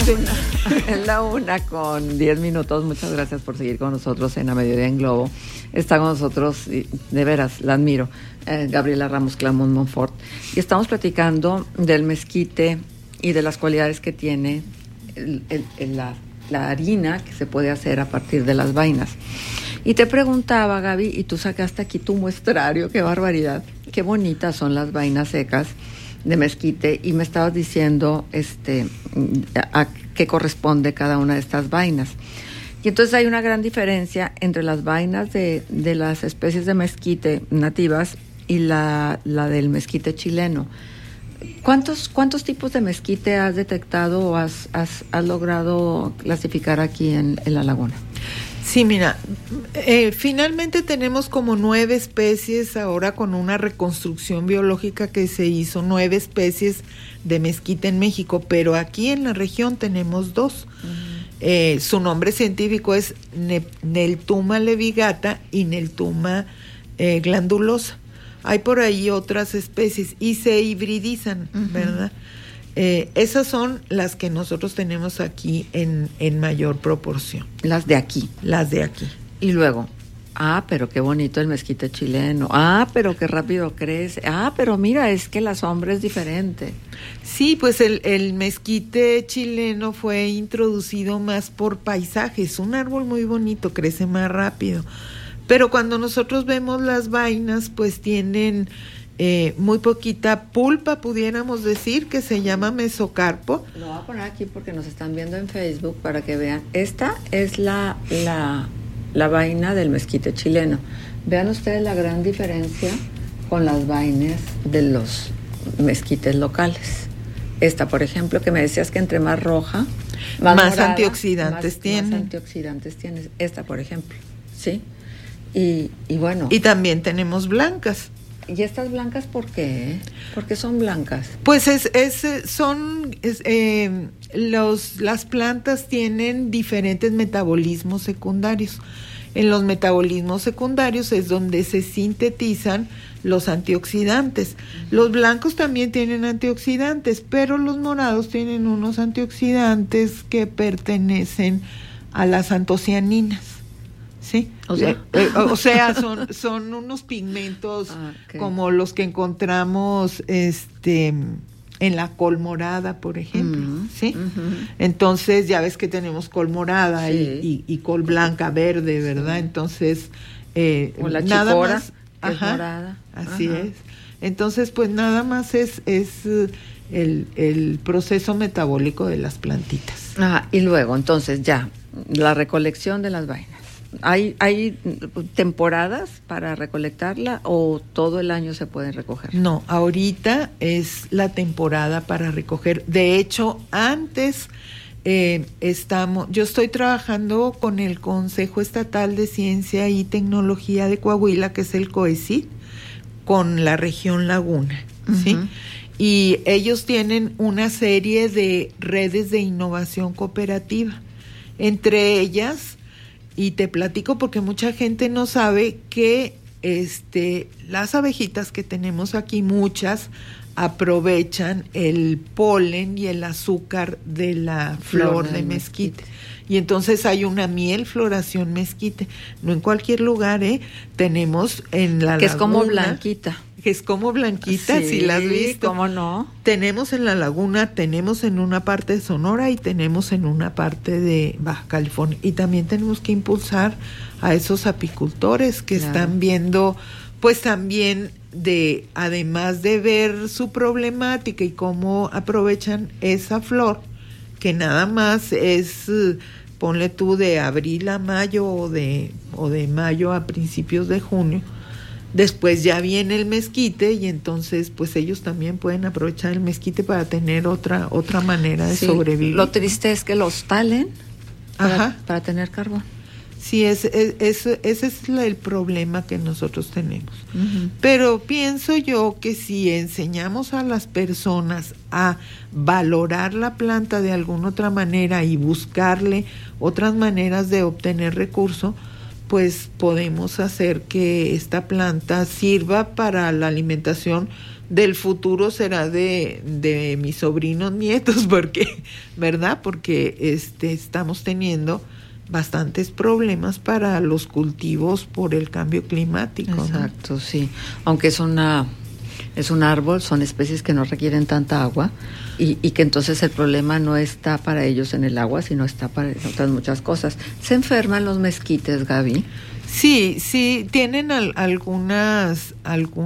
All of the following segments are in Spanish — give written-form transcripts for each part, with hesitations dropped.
Es la 1:10. Muchas gracias por seguir con nosotros en A Mediodía en Globo. Está con nosotros, de veras, la admiro, Gabriela Ramos Clamón Monfort. Y estamos platicando del mezquite y de las cualidades que tiene la harina que se puede hacer a partir de las vainas. Y te preguntaba, Gaby, y tú sacaste aquí tu muestrario, qué barbaridad, qué bonitas son las vainas secas de mezquite, y me estabas diciendo a qué corresponde cada una de estas vainas. Y entonces hay una gran diferencia entre las vainas de las especies de mezquite nativas y la del mezquite chileno. ¿Cuántos tipos de mezquite has detectado o has logrado clasificar aquí en la laguna? Sí, mira, finalmente tenemos como 9 especies ahora con una reconstrucción biológica que se hizo, 9 especies de mezquite en México, pero aquí en la región tenemos 2. Su nombre científico es Neltuma levigata y Neltuma glandulosa. Hay por ahí otras especies y se hibridizan, ¿verdad? Esas son las que nosotros tenemos aquí en mayor proporción. Las de aquí. Las de aquí. Y luego, pero qué bonito el mezquite chileno. Pero qué rápido crece. Pero mira, es que la sombra es diferente. Sí, pues el mezquite chileno fue introducido más por paisaje. Es un árbol muy bonito, crece más rápido. Pero cuando nosotros vemos las vainas, pues tienen muy poquita pulpa, pudiéramos decir, que se llama mesocarpo. Lo voy a poner aquí porque nos están viendo en Facebook para que vean. Esta es la vaina del mezquite chileno. Vean ustedes la gran diferencia con las vainas de los mezquites locales. Esta, por ejemplo, que me decías que entre más roja, más morada, antioxidantes tiene. Más antioxidantes tienes. Esta, por ejemplo, ¿sí? Y bueno. Y también tenemos blancas. ¿Y estas blancas por qué? ¿Por qué son blancas? Pues las plantas tienen diferentes metabolismos secundarios. En los metabolismos secundarios es donde se sintetizan los antioxidantes. Los blancos también tienen antioxidantes, pero los morados tienen unos antioxidantes que pertenecen a las antocianinas. Sí, o sea son unos pigmentos como los que encontramos en la col morada, por ejemplo, ¿sí? Entonces ya ves que tenemos col morada y col blanca, verde, ¿verdad? Entonces o la nada chicora, más, que es morada. Así es. Entonces, pues nada más es el proceso metabólico de las plantitas. Y luego, entonces ya, la recolección de las vainas. ¿Hay temporadas para recolectarla o todo el año se puede recoger? No, ahorita es la temporada para recoger. De hecho, antes yo estoy trabajando con el Consejo Estatal de Ciencia y Tecnología de Coahuila, que es el COECIT, con la región Laguna, ¿sí? Y ellos tienen una serie de redes de innovación cooperativa, entre ellas. Y te platico porque mucha gente no sabe que las abejitas que tenemos aquí, muchas aprovechan el polen y el azúcar de la flor de mezquite. Y entonces hay una miel floración mezquite. No en cualquier lugar, tenemos en la laguna. Que es como blanquita. Que es como blanquita, sí, si la has visto. ¿Cómo no? Tenemos en la laguna, tenemos en una parte de Sonora y tenemos en una parte de Baja California. Y también tenemos que impulsar a esos apicultores que están viendo, pues también además de ver su problemática y cómo aprovechan esa flor, que nada más es, ponle tú, de abril a mayo o de mayo a principios de junio. Después ya viene el mezquite y entonces pues ellos también pueden aprovechar el mezquite para tener otra manera de sobrevivir. Lo triste es que los talen para tener carbón. Sí, ese es el problema que nosotros tenemos. Pero pienso yo que si enseñamos a las personas a valorar la planta de alguna otra manera y buscarle otras maneras de obtener recursos, pues podemos hacer que esta planta sirva para la alimentación del futuro será de mis sobrinos nietos, porque, ¿verdad? Porque estamos teniendo bastantes problemas para los cultivos por el cambio climático. Exacto, ¿no? Sí. Aunque es un árbol, son especies que no requieren tanta agua y que entonces el problema no está para ellos en el agua, sino está para otras muchas cosas. ¿Se enferman los mezquites, Gaby? Sí, tienen algunas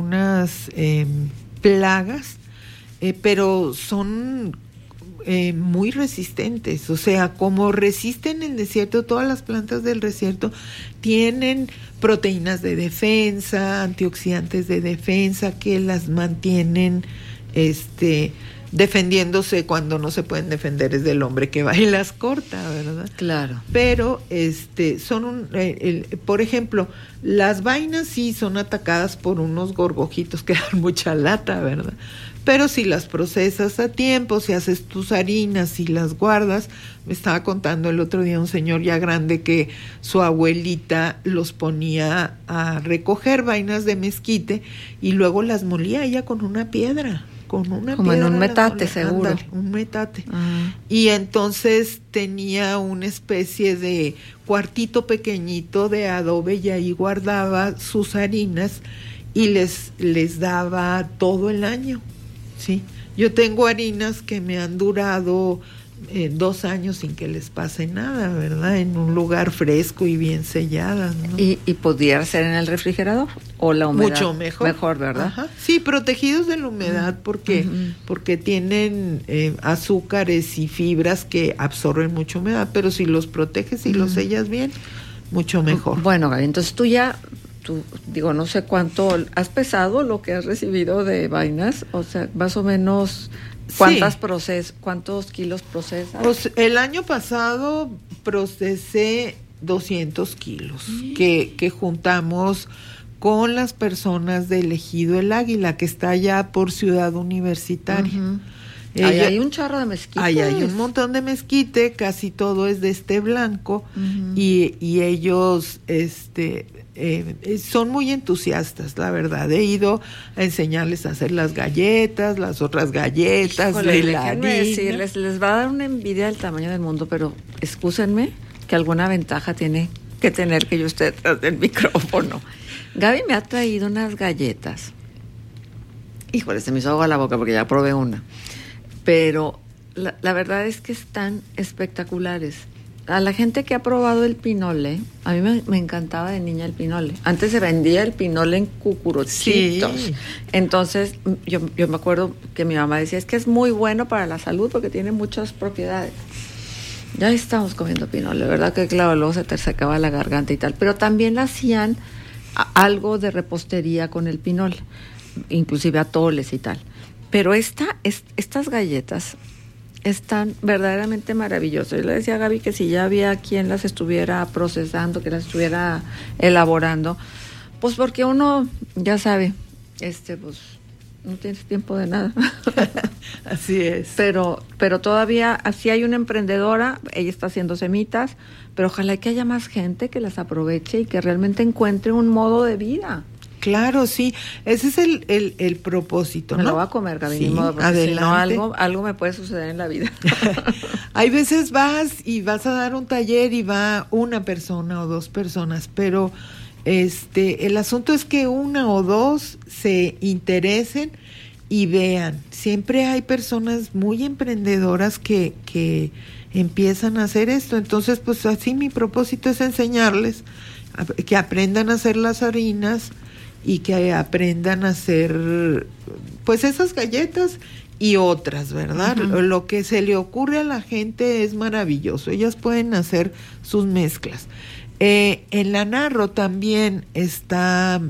plagas, pero son muy resistentes. O sea, como resisten el desierto, todas las plantas del desierto tienen proteínas de defensa, antioxidantes de defensa que las mantienen defendiéndose cuando no se pueden defender es del hombre que va y las corta, ¿verdad? Claro. Pero son por ejemplo, las vainas sí son atacadas por unos gorgojitos que dan mucha lata, ¿verdad? Pero si las procesas a tiempo, si haces tus harinas y las guardas, me estaba contando el otro día un señor ya grande que su abuelita los ponía a recoger vainas de mezquite y luego las molía ella con una piedra. Como en un metate, seguro. Ándale, un metate. Y entonces tenía una especie de cuartito pequeñito de adobe y ahí guardaba sus harinas y les daba todo el año. Sí, yo tengo harinas que me han durado 2 años sin que les pase nada, ¿verdad? En un lugar fresco y bien selladas, ¿no? ¿Y podría ser en el refrigerador o la humedad? Mucho mejor. Mejor, ¿verdad? Ajá. Sí, protegidos de la humedad porque tienen azúcares y fibras que absorben mucha humedad, pero si los proteges y los sellas bien, mucho mejor. Bueno, Gaby, entonces tú no sé cuánto has pesado lo que has recibido de vainas, o sea, más o menos ¿cuántos kilos procesas? Pues el año pasado procesé 200 kilos que juntamos con las personas del Ejido El Águila, que está allá por Ciudad Universitaria. Ahí hay un chorro de mezquite. Ahí hay un montón de mezquite, casi todo es de blanco, y ellos son muy entusiastas, la verdad. He ido a enseñarles a hacer las galletas, las otras galletas. Híjole, déjenme decirles, les va a dar una envidia del tamaño del mundo, pero excúsenme que alguna ventaja tiene que tener que yo esté detrás del micrófono. Gaby me ha traído unas galletas. Híjole, se me hizo agua la boca porque ya probé una. Pero la verdad es que están espectaculares. A la gente que ha probado el pinole, a mí me encantaba de niña el pinole. Antes se vendía el pinole en cucuruchitos. Sí. Entonces, yo me acuerdo que mi mamá decía, es que es muy bueno para la salud porque tiene muchas propiedades. Ya estamos comiendo pinole, ¿verdad? Que claro, luego se te secaba la garganta y tal. Pero también hacían algo de repostería con el pinole, inclusive atoles y tal. Pero estas galletas están verdaderamente maravillosas. Yo le decía a Gaby que si ya había quien las estuviera procesando, que las estuviera elaborando, pues porque uno ya sabe, pues no tienes tiempo de nada. Así es. Pero todavía así hay una emprendedora, ella está haciendo semitas, pero ojalá que haya más gente que las aproveche y que realmente encuentre un modo de vida. Claro, sí, ese es el propósito, ¿no? Me lo voy a comer, Gaby, sí, porque adelante. Si no, algo me puede suceder en la vida. Hay veces vas a dar un taller y va una persona o 2 personas, pero el asunto es que 1 o 2 se interesen y vean. Siempre hay personas muy emprendedoras que empiezan a hacer esto, entonces pues así mi propósito es enseñarles que aprendan a hacer las harinas y que aprendan a hacer pues esas galletas y otras, ¿verdad? Lo que se le ocurre a la gente es maravilloso, ellas pueden hacer sus mezclas. En la Narro también está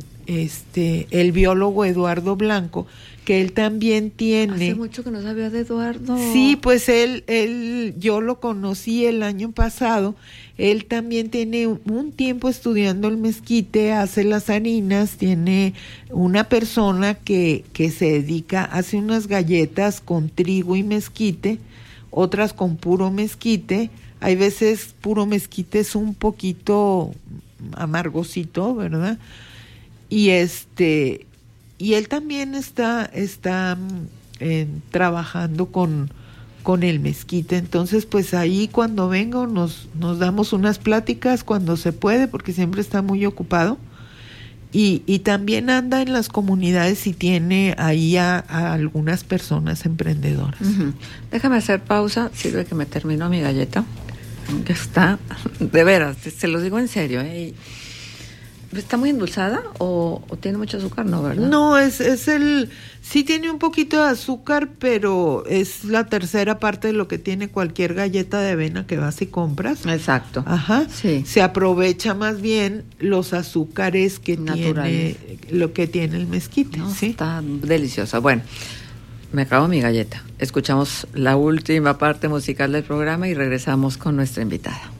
el biólogo Eduardo Blanco, que él también tiene... Hace mucho que no sabía de Eduardo. Sí, pues él yo lo conocí el año pasado. Él también tiene un tiempo estudiando el mezquite, hace las harinas, tiene una persona que se dedica, hace unas galletas con trigo y mezquite, otras con puro mezquite. Hay veces puro mezquite es un poquito amargosito, ¿verdad? Y y él también está trabajando con el mezquite. Entonces, pues ahí cuando vengo nos damos unas pláticas cuando se puede, porque siempre está muy ocupado. Y también anda en las comunidades y tiene ahí a algunas personas emprendedoras. Uh-huh. Déjame hacer pausa, sirve que me termino mi galleta, que está, de veras, se los digo en serio, ¿eh? ¿Está muy endulzada o tiene mucho azúcar? No, ¿verdad? No, sí tiene un poquito de azúcar, pero es la tercera parte de lo que tiene cualquier galleta de avena que vas y compras. Exacto. Ajá. Sí. Se aprovecha más bien los azúcares que naturales, lo que tiene el mezquite. No, ¿sí? Está deliciosa. Bueno, me acabo mi galleta. Escuchamos la última parte musical del programa y regresamos con nuestra invitada.